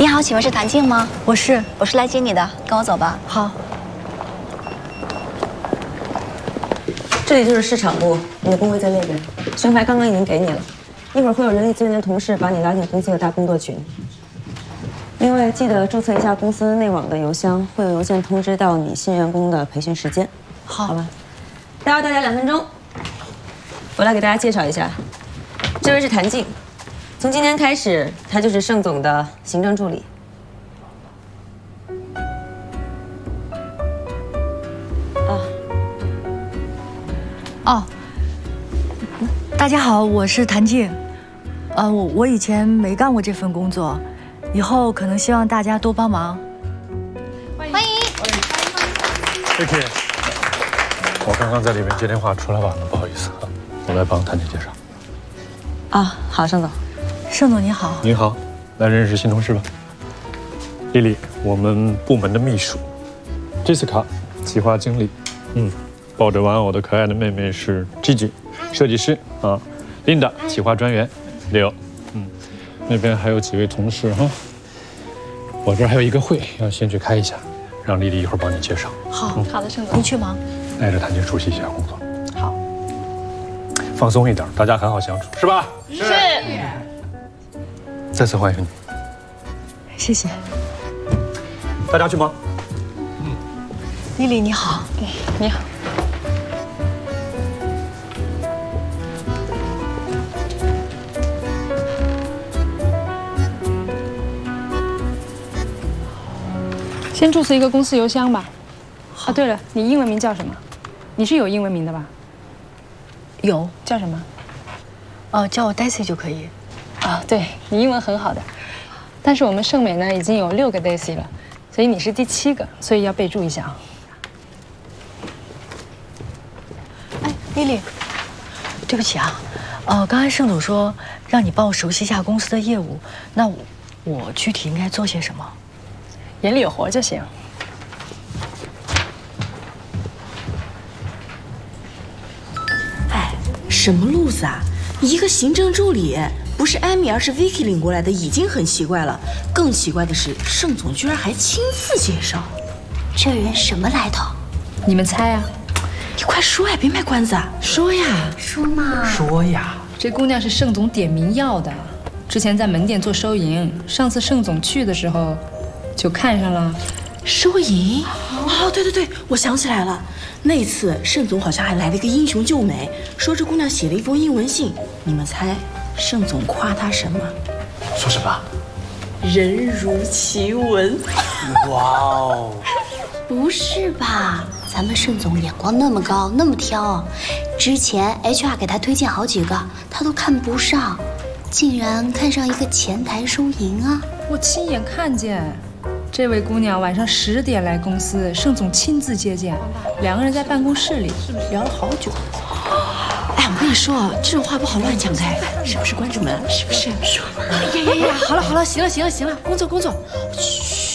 你好，请问是谭静吗？ 我是来接你的，跟我走吧。 好。 这里就是市场部，你的工位在那边。胸牌刚刚已经给你了，一会儿会有人力资源的同事把你拉进公司的大工作群。另外，记得注册一下公司内网的邮箱，会有邮件通知到你新员工的培训时间。好吧。待会儿大家2分钟，我来给大家介绍一下，这位是谭静，从今天开始，他就是盛总的行政助理。 哦，大家好，我是谭静。我以前没干过这份工作，以后可能希望大家多帮忙。 欢迎。 谢谢。我刚刚在里面接电话，出来晚了，不好意思啊。我来帮谭姐介绍。 啊，好，盛总。 盛总你好。 你好，来认识新同事吧。丽丽，我们部门的秘书。Jessica， 企划经理。抱着玩偶的可爱的妹妹是 Gigi， 设计师啊。Linda， 企划专员。Leo， 那边还有几位同事哈。我这儿还有一个会要先去开一下，让丽丽一会儿帮你介绍。 好， 好的，盛总， 您去忙。 带着谭姐熟悉一下工作。 好， 放松一点，大家很好相处，是吧？ 是。 再次欢迎你， 谢谢。 大家去忙。 丽丽你好。 你好。 先注册一个公司邮箱吧。啊，对了，你英文名叫什么？你是有英文名的吧？ 有， 叫什么？ 叫我 Daisy 就可以。 啊，对你英文很好的。但是我们盛美呢已经有6个 Daisy 了，所以你是第7个，所以要备注一下啊。 哎，丽丽，对不起啊，刚才盛总说让你帮我熟悉一下公司的业务，那我具体应该做些什么？ 眼里有活就行。 哎，什么路子啊！一个行政助理，不是艾米，而是 Vicky 领过来的，已经很奇怪了。更奇怪的是，盛总居然还亲自介绍。 这人什么来头？ 你们猜啊？ 你快说呀，别卖关子啊！说呀， 说嘛。 说呀。 这姑娘是盛总点名要的，之前在门店做收银，上次盛总去的时候。 就看上了， 收银哦，对对对，我想起来了，那次盛总好像还来了一个英雄救美，说这姑娘写了一封英文信，你们猜盛总夸她什么？ 说什么？ 人如其文。 哇哦！ 不是吧？咱们盛总眼光那么高，那么挑，之前 HR 给他推荐好几个，他都看不上，竟然看上一个前台收银啊！ 我亲眼看见。 这位姑娘晚上10点来公司，盛总亲自接见，2个人在办公室里聊了好久。 哎，我跟你说，这种话不好乱讲的，是不是关着门？是不是？呀，好了好了，行了，工作。嘘。